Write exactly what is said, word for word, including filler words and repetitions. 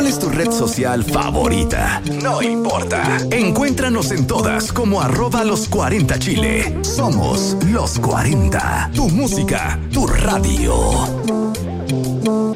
¿Cuál es tu red social favorita? No importa. Encuéntranos en todas como arroba los cuarenta Chile. Somos los cuarenta. Tu música, tu radio.